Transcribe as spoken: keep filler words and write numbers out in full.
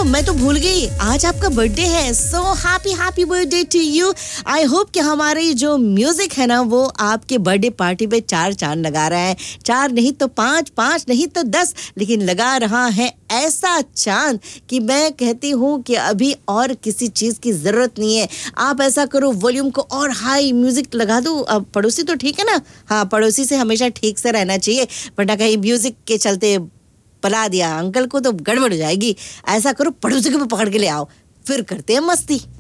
मैं तो भूल गई, आज आपका बर्थडे है। So happy happy birthday to you. I hope कि हमारी जो म्यूजिक है ना वो आपके बर्थडे पार्टी पे चार चांद लगा रहा है। चार नहीं तो पांच, पांच नहीं तो दस, लेकिन लगा रहा है ऐसा चांद कि मैं कहती हूँ कि अभी और किसी चीज की जरूरत नहीं है। आप ऐसा करो, वॉल्यूम को और हाई म्यूजिक लगा दो। अब पड़ोसी तो ठीक है ना? हाँ, पड़ोसी से हमेशा ठीक से रहना चाहिए, वरना कहीं म्यूजिक के चलते पला दिया अंकल को तो गड़बड़ हो जाएगी। ऐसा करो, पड़ोसी को भी पकड़ के ले आओ, फिर करते हैं मस्ती।